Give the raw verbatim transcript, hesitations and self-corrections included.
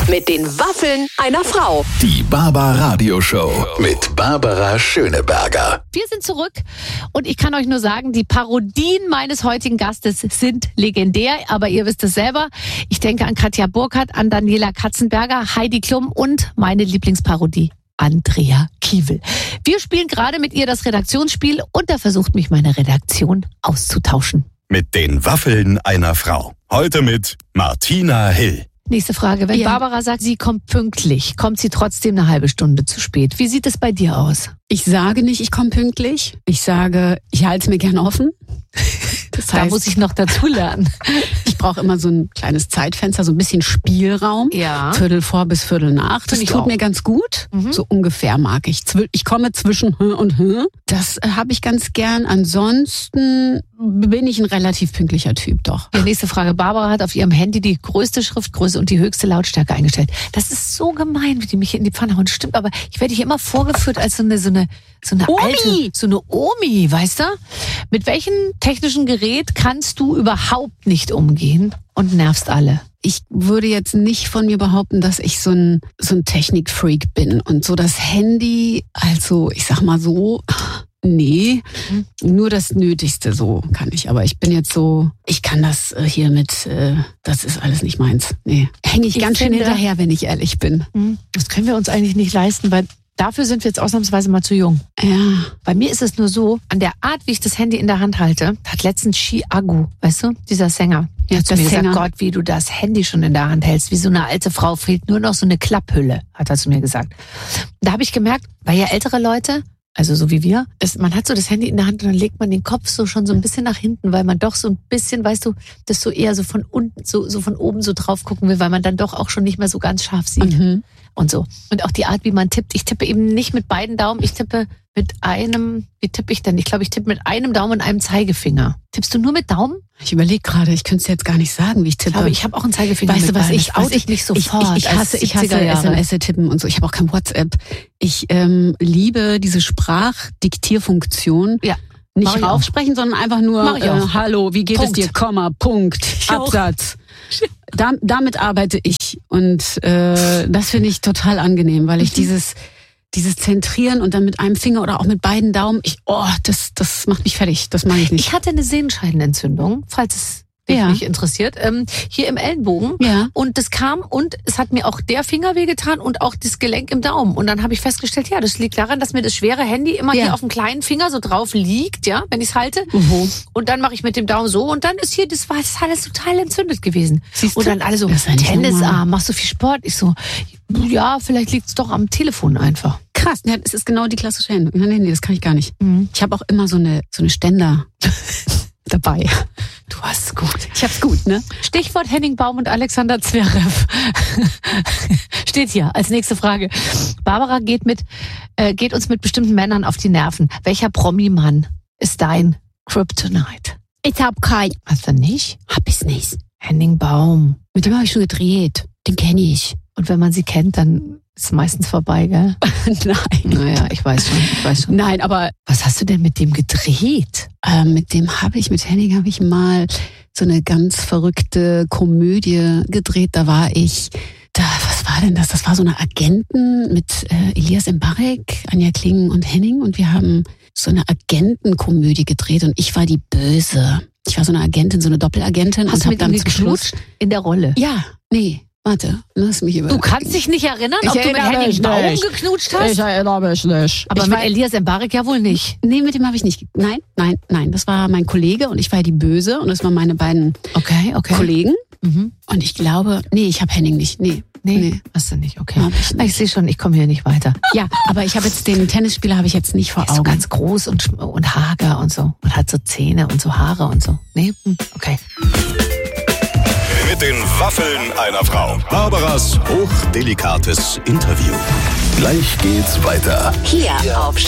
Mit den Waffeln einer Frau. Die Barbara-Radio-Show mit Barbara Schöneberger. Wir sind zurück und ich kann euch nur sagen, die Parodien meines heutigen Gastes sind legendär, aber ihr wisst es selber. Ich denke an Katja Burkhardt, an Daniela Katzenberger, Heidi Klum und meine Lieblingsparodie, Andrea Kiewel. Wir spielen gerade mit ihr das Redaktionsspiel und da versucht mich meine Redaktion auszutauschen. Mit den Waffeln einer Frau. Heute mit Martina Hill. Nächste Frage. Wenn Ja. Barbara sagt, sie kommt pünktlich, kommt sie trotzdem eine halbe Stunde zu spät. Wie sieht es bei dir aus? Ich sage nicht, ich komme pünktlich. Ich sage, ich halte es mir gern offen. Das Da heißt, muss ich noch dazulernen. ich brauche immer so ein kleines Zeitfenster, so ein bisschen Spielraum. Ja. Viertel vor bis Viertel nach. Das Find ich tut auch. mir ganz gut. Mhm. So ungefähr mag ich. Zwi- Ich komme zwischen H und H. Das äh, habe ich ganz gern. Ansonsten bin ich ein relativ pünktlicher Typ, doch. Die nächste Frage. Barbara hat auf ihrem Handy die größte Schriftgröße und die höchste Lautstärke eingestellt. Das ist so gemein, wie die mich in die Pfanne hauen. Stimmt, aber ich werde hier immer vorgeführt als so eine, so eine, so eine Omi. alte, so eine Omi, weißt du? Mit welchem technischen Gerät kannst du überhaupt nicht umgehen und nervst alle? Ich würde jetzt nicht von mir behaupten, dass ich so ein, so ein Technikfreak bin. Und so das Handy, also ich sag mal so, nee, nur das Nötigste so kann ich. Aber ich bin jetzt so, ich kann das äh, hier mit, äh, das ist alles nicht meins. Nee, hänge ich, Ich ganz schön finde- hinterher, wenn ich ehrlich bin. Das können wir uns eigentlich nicht leisten, weil dafür sind wir jetzt ausnahmsweise mal zu jung. Ja, Bei mir ist es nur so, an der Art, wie ich das Handy in der Hand halte, hat letztens Chiagu, weißt du, dieser Sänger, Ja, hat zu der mir gesagt, Sänger. Gott, wie du das Handy schon in der Hand hältst, wie so eine alte Frau, fehlt nur noch so eine Klapphülle, hat er zu mir gesagt. Da habe ich gemerkt, weil ja ältere Leute, also so wie wir, ist, man hat so das Handy in der Hand und dann legt man den Kopf so schon so ein bisschen nach hinten, weil man doch so ein bisschen, weißt du, das so eher so von unten, so, so von oben so drauf gucken will, weil man dann doch auch schon nicht mehr so ganz scharf sieht. mhm. Und so. Und auch die Art, wie man tippt. Ich tippe eben nicht mit beiden Daumen, ich tippe mit einem, wie tippe ich denn? Ich glaube, ich tippe mit einem Daumen und einem Zeigefinger. Tippst du nur mit Daumen? Ich überlege gerade, ich könnte es jetzt gar nicht sagen, wie ich Ich tippe. glaube, ich habe auch einen Zeigefinger Weißt mit du, was beiden. ich, Das was oute ich mich ich, sofort. ich, ich hasse, als ich hasse siebziger Jahre. S M S tippen und so. Ich habe auch kein WhatsApp. Ich ähm, liebe diese Sprachdiktierfunktion. Ja. Nicht Mach ich auch. raufsprechen, sondern einfach nur Mach ich äh, auch. Hallo, wie geht Punkt. es dir? Komma, Punkt, auch. Absatz. Da, damit arbeite ich und äh, das finde ich total angenehm, weil ich Mhm. dieses dieses Zentrieren und dann mit einem Finger oder auch mit beiden Daumen, ich oh, das das macht mich fertig. Das mag ich nicht. Ich hatte eine Sehenscheidenentzündung, falls es dich Ja. nicht interessiert, ähm, hier im Ellenbogen. Ja. Und das kam und es hat mir auch der Finger wehgetan und auch das Gelenk im Daumen. Und dann habe ich festgestellt, ja, das liegt daran, dass mir das schwere Handy immer Ja. hier auf dem kleinen Finger so drauf liegt, ja, wenn ich es halte. Mhm. Und dann mache ich mit dem Daumen so und dann ist hier, das war das ist alles total entzündet gewesen. Siehst du? Und dann alle so, Das ist ja nicht normal. Tennisarm, machst du viel Sport? Ich so, ja, vielleicht liegt es doch am Telefon einfach. Krass, ja, es ist genau die klassische Hände. Nee, nee, das kann ich gar nicht. Mhm. Ich habe auch immer so eine so eine Ständer dabei. Du hast es gut. Ich hab's gut, ne? Stichwort Henning Baum und Alexander Zverev. Steht hier als nächste Frage. Barbara geht mit, äh, geht uns mit bestimmten Männern auf die Nerven. Welcher Promi-Mann ist dein Kryptonite? Ich hab keinen. Hast du nicht? Hab ich's nicht. Henning Baum. Mit dem habe ich schon gedreht. Den kenne ich. Und wenn man sie kennt, dann ist es meistens vorbei, gell? Nein. Naja, ich weiß schon, ich weiß schon. Nein, aber Was hast du denn mit dem gedreht? äh, mit dem habe ich, mit Henning habe ich mal so eine ganz verrückte Komödie gedreht. Da war ich, da, was war denn das? Das war so eine Agenten mit äh, Elias Mbarek, Anja Kling und Henning. Und wir haben so eine Agentenkomödie gedreht und ich war die Böse. Ich war so eine Agentin, so eine Doppelagentin. Hast und du hab mit dann ihm zum Schluss. geknutscht? In der Rolle. Ja, nee, warte, lass mich über. Du kannst dich nicht erinnern, Ich ob du mit erinnere Henning mich Baum nicht. geknutscht hast? erinnere mich nicht. Aber ich mit war, Elias Mbarek ja wohl nicht. nee, mit dem habe ich nicht. Nein, nein, nein. Das war mein Kollege und ich war die Böse und das waren meine beiden Okay, okay. Kollegen. Mhm. Und ich glaube, nee, ich habe Henning nicht. Nee, Nee, nee. hast du nicht, okay. Hab ich Na, ich sehe schon, ich komme hier nicht weiter. Ja, aber ich habe jetzt den Tennisspieler habe ich jetzt nicht vor Er ist so Augen. ganz groß und, schm- und hager und so. Und hat so Zähne und so Haare und so. Nee, hm, okay. Mit den Waffeln einer Frau. Barbaras hochdelikates Interview. Gleich geht's weiter. Hier auf